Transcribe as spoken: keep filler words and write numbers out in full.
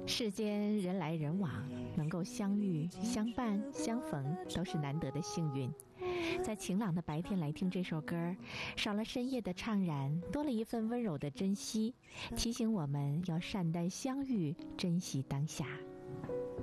世间人来人往，能够相遇、相伴、相逢，都是难得的幸运。在晴朗的白天来听这首歌，少了深夜的怅然，多了一份温柔的珍惜，提醒我们要善待相遇，珍惜当下。